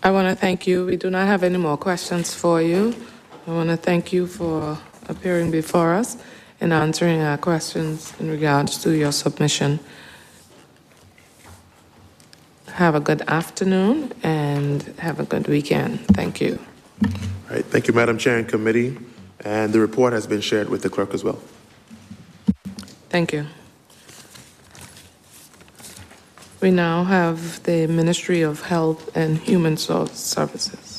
I want to thank you. We do not have any more questions for you. I want to thank you for appearing before us and answering our questions in regards to your submission. Have a good afternoon and have a good weekend. Thank you. All right, thank you, Madam Chair and Committee. And the report has been shared with the clerk as well. Thank you. We now have the Ministry of Health and Human Services.